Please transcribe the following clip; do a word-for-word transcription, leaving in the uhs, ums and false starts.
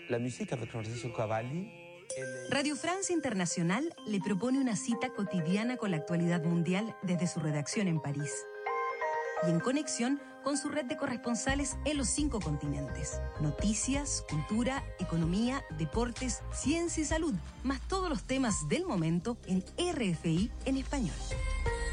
la musique avec Francesco Cavalli. Radio France Internacional le propone una cita cotidiana con la actualidad mundial desde su redacción en París y en conexión con su red de corresponsales en los cinco continentes. Noticias, cultura, economía, deportes, ciencia y salud, más todos los temas del momento en R F I en español.